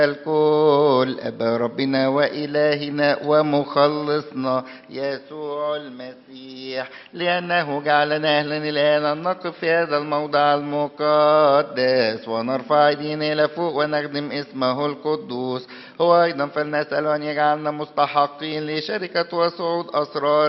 الكل أبا ربنا وإلهنا ومخلصنا يسوع المسيح، لأنه جعلنا أهلا الآن أن نقف في هذا الموضع المقدس ونرفع أيدينا إلى فوق ونخدم اسمه القدوس. هو أيضا فلنسأل أن يجعلنا مستحقين لشركة وصعود أسرار